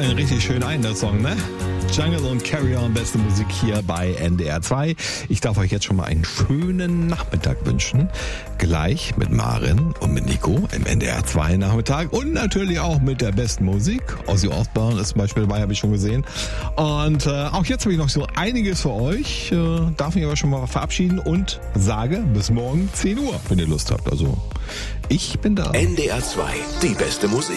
einen richtig schönen ein, der Song, ne? Jungle und Carry On, beste Musik hier bei NDR 2. Ich darf euch jetzt schon mal einen schönen Nachmittag wünschen. Gleich mit Maren und mit Nico im NDR 2 Nachmittag und natürlich auch mit der besten Musik. Ozzy Osbourne ist zum Beispiel dabei, habe ich schon gesehen. Und auch jetzt habe ich noch so einiges für euch. Darf mich aber schon mal verabschieden und sage bis morgen 10 Uhr, wenn ihr Lust habt. Also ich bin da. NDR 2, die beste Musik.